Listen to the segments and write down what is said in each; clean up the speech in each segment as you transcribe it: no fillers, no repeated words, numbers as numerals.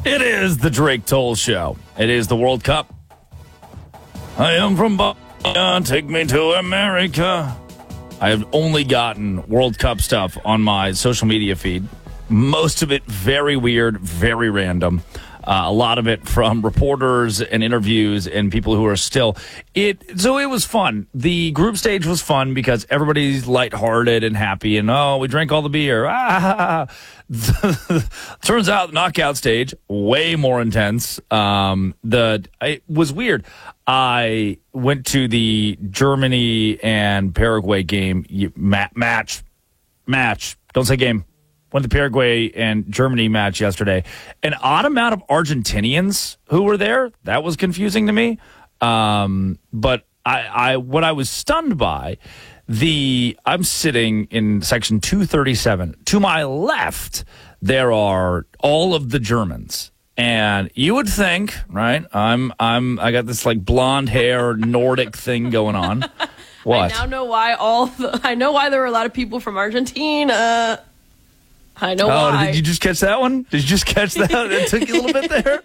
It is the Drake Toll Show. It is the World Cup. I am from Bosnia. Take me to America. I have only gotten World Cup stuff on my social media feed. Most of it very weird, very random. A lot of it from reporters and interviews and people who are still so it was fun. The group stage was fun because everybody's lighthearted and happy and we drank all the beer. Turns out the knockout stage way more intense. It was weird. I went to the Germany and Paraguay game match. Don't say game. Went to the Paraguay and Germany match yesterday. An odd amount of Argentinians who were there. That was confusing to me. But what I was stunned by, I'm sitting in section 237. To my left, there are all of the Germans. And you would think, right? I got this like blonde hair Nordic thing going on. What? I now know why I know why there were a lot of people from Argentina. I know why. Did you just catch that one? Did you just catch that? It took you a little bit there.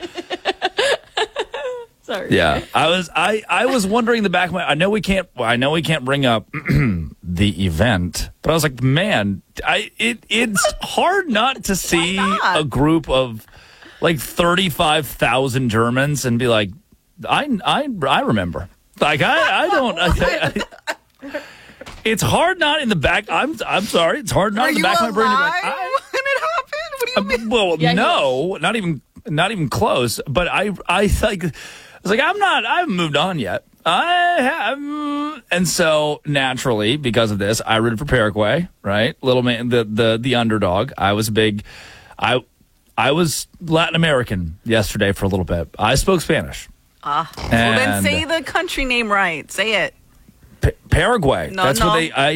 Sorry. Yeah, I was wondering in the back of my. I know we can't bring up the event, but I was like, man, it's hard not to see a group of like 35,000 Germans and be like, I remember. Like I don't. It's hard not in the back. I'm sorry. It's hard not in the back of my brain. When it happened? What do you mean? Well, no, not even close. But I was like, I haven't moved on yet. I have, and so naturally, because of this, I rooted for Paraguay. Right, little man, the underdog. I was I was Latin American yesterday for a little bit. I spoke Spanish. Well, then say the country name right. Say it. Paraguay. No. That's what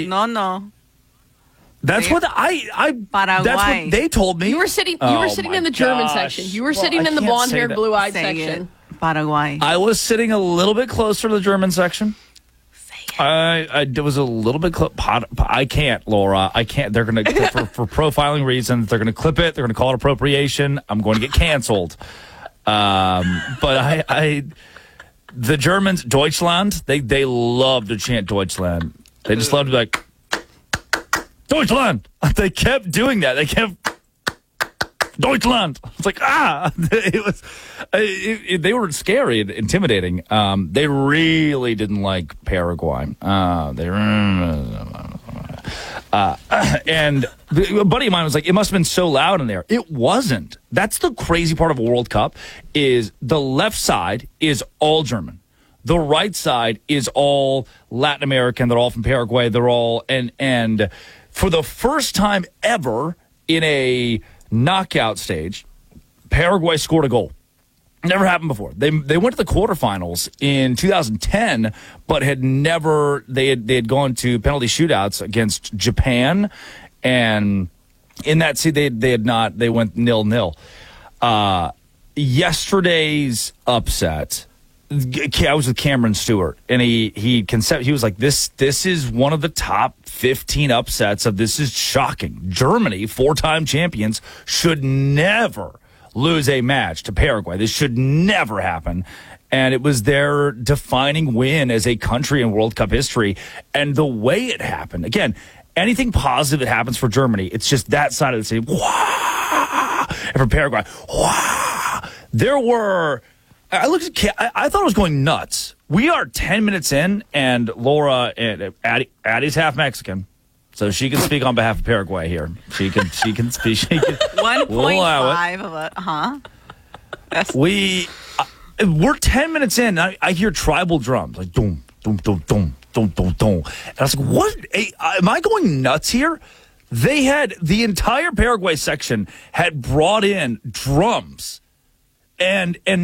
That's say what Paraguay. That's what they told me. You were sitting in the German section. You were sitting in the blonde-haired, blue-eyed section. Paraguay. I was sitting a little bit closer to the German section. Say it. I was a little bit close. I can't, Laura. I can't. They're going to, for profiling reasons, they're going to clip it. They're going to call it appropriation. I'm going to get canceled. But the Germans, Deutschland, they love to chant Deutschland. They just love to be like, Deutschland. They kept doing that. They kept, Deutschland. It's like, they were scary and intimidating. They really didn't like Paraguay. And a buddy of mine was like, it must have been so loud in there. It wasn't. That's the crazy part of a World Cup is the left side is all German. The right side is all Latin American. They're all from Paraguay. They're all, and for the first time ever in a knockout stage, Paraguay scored a goal. Never happened before. They went to the quarterfinals in 2010, but had never. They had gone to penalty shootouts against Japan, and in that seed they had not. They went 0-0. Yesterday's upset. I was with Cameron Stewart, and he was like, this is one of the top 15 upsets of this is shocking. Germany, 4-time champions, should never lose a match to Paraguay. This should never happen. And it was their defining win as a country in World Cup history. And the way it happened, again, anything positive that happens for Germany, it's just that side of the city. Wah! And for Paraguay, wah! There were, I looked at, I thought it was going nuts. We are 10 minutes in, and Laura, and Addie's half Mexican. So she can speak on behalf of Paraguay here. She can speak. 1.5 of it. We're 10 minutes in. I hear tribal drums like doom, doom, doom, doom, doom, doom, doom. And I was like, what? Am I going nuts here? They had the entire Paraguay section had brought in drums and